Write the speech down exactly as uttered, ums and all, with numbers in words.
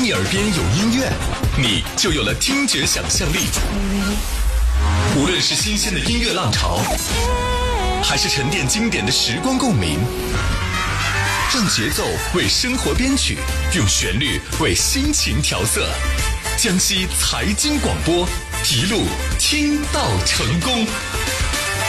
你耳边有音乐，你就有了听觉想象力。无论是新鲜的音乐浪潮，还是沉淀经典的时光共鸣，让节奏为生活编曲，用旋律为心情调色。江西财经广播，一路听到成功。